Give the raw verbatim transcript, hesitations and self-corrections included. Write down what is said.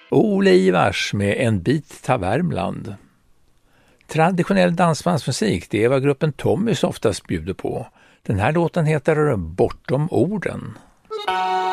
Ole Ivars med En bit ta Värmland. Traditionell dansbandsmusik, det är vad gruppen Tommys oftast bjuder på. Den här låten heter Bortom orden.